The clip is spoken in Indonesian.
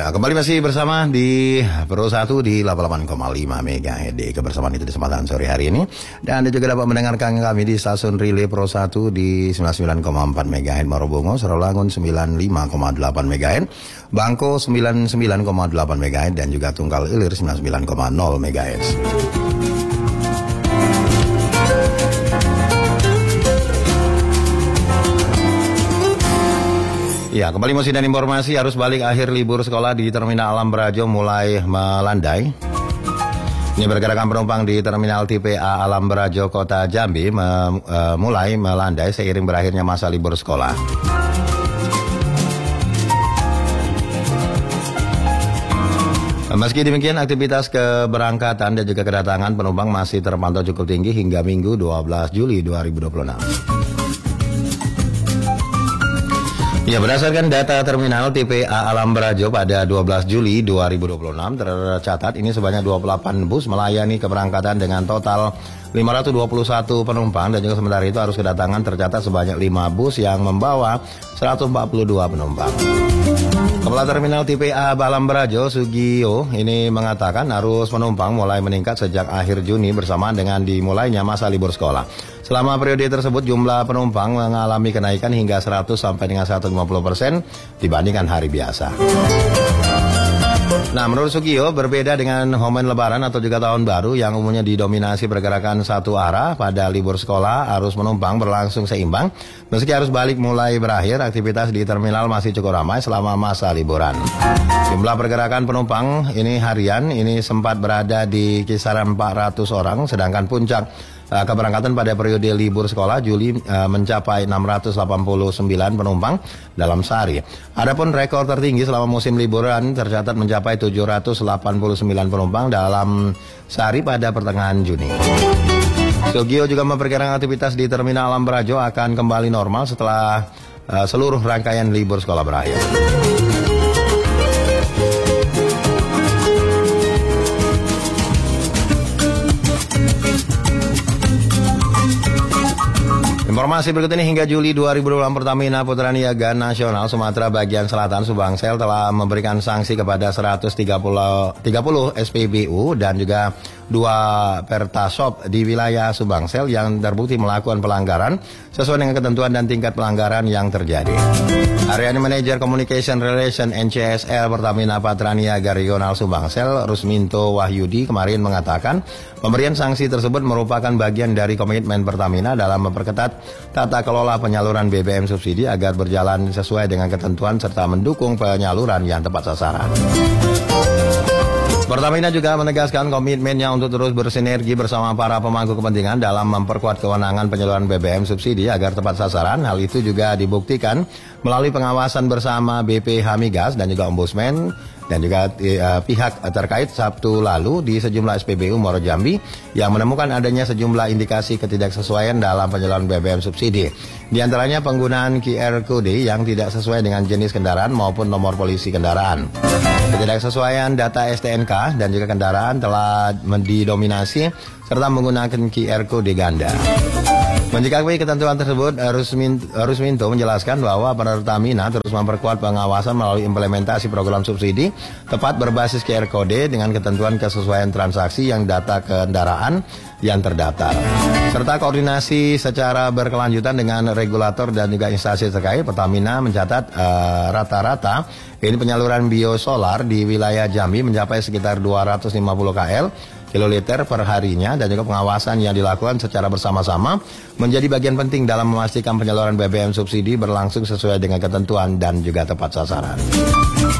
Ya, kembali masih bersama di Pro 1 di 88,5 MHz di kebersamaan itu di kesempatan sore hari ini. Dan Anda juga dapat mendengarkan kami di stasiun Relay Pro 1 di 99,4 MHz Marobongo, Sarawangun 95,8 MHz, Bangko 99,8 MHz, dan juga Tunggal Ilir 99,0 MHz. Ya, kembali masih dan informasi arus balik akhir libur sekolah di Terminal Alam Barajo mulai melandai. Ini pergerakan penumpang di Terminal Tipe A Alam Barajo Kota Jambi mulai melandai seiring berakhirnya masa libur sekolah. Meski demikian, aktivitas keberangkatan dan juga kedatangan penumpang masih terpantau cukup tinggi hingga Minggu 12 Juli 2026. Ya, berdasarkan data Terminal Tipe A Alam Barajo pada 12 Juli 2026 tercatat ini sebanyak 28 bus melayani keberangkatan dengan total 521 penumpang, dan juga sementara itu arus kedatangan tercatat sebanyak 5 bus yang membawa 142 penumpang. Kepala Terminal Tipe A Alam Barajo, Sugio, ini mengatakan arus penumpang mulai meningkat sejak akhir Juni bersamaan dengan dimulainya masa libur sekolah. Selama periode tersebut jumlah penumpang mengalami kenaikan hingga 100 sampai dengan 150% dibandingkan hari biasa. Nah, menurut Sugio, berbeda dengan momen lebaran atau juga tahun baru yang umumnya didominasi pergerakan satu arah, pada libur sekolah arus penumpang berlangsung seimbang. Meski arus balik mulai berakhir, aktivitas di terminal masih cukup ramai selama masa liburan. Jumlah pergerakan penumpang ini harian ini sempat berada di kisaran 400 orang, sedangkan puncak keberangkatan pada periode libur sekolah Juli mencapai 689 penumpang dalam sehari. Adapun rekor tertinggi selama musim liburan tercatat mencapai 789 penumpang dalam sehari pada pertengahan Juni. Sugio juga memperkirakan aktivitas di Terminal Alam Barajo akan kembali normal setelah seluruh rangkaian libur sekolah berakhir. Informasi berikut ini, hingga Juli 2020 Pertamina Putra Niaga Nasional Sumatera Bagian Selatan Subangsel telah memberikan sanksi kepada 130 SPBU dan juga 2 Pertasop di wilayah Subangsel yang terbukti melakukan pelanggaran sesuai dengan ketentuan dan tingkat pelanggaran yang terjadi. Area Manager Communication Relation NCSL Pertamina Putra Niaga Regional Subangsel, Rusminto Wahyudi, kemarin mengatakan pemberian sanksi tersebut merupakan bagian dari komitmen Pertamina dalam memperketat tata kelola penyaluran BBM subsidi agar berjalan sesuai dengan ketentuan serta mendukung penyaluran yang tepat sasaran. Pertamina juga menegaskan komitmennya untuk terus bersinergi bersama para pemangku kepentingan dalam memperkuat kewenangan penyaluran BBM subsidi agar tepat sasaran. Hal itu juga dibuktikan melalui pengawasan bersama BPH Migas dan juga Ombudsman dan juga pihak terkait Sabtu lalu di sejumlah SPBU Muaro Jambi yang menemukan adanya sejumlah indikasi ketidaksesuaian dalam penyaluran BBM subsidi. Di antaranya penggunaan QR Code yang tidak sesuai dengan jenis kendaraan maupun nomor polisi kendaraan. Ketidaksesuaian data STNK dan juga kendaraan telah didominasi serta menggunakan QR Code ganda. Menyikapi ketentuan tersebut, Rusminto menjelaskan bahwa Pertamina terus memperkuat pengawasan melalui implementasi program subsidi tepat berbasis QR Code dengan ketentuan kesesuaian transaksi yang data kendaraan yang terdaftar, serta koordinasi secara berkelanjutan dengan regulator dan juga instansi terkait. Pertamina mencatat rata-rata ini penyaluran biosolar di wilayah Jambi mencapai sekitar 250 kiloliter per harinya, dan juga pengawasan yang dilakukan secara bersama-sama menjadi bagian penting dalam memastikan penyaluran BBM subsidi berlangsung sesuai dengan ketentuan dan juga tepat sasaran.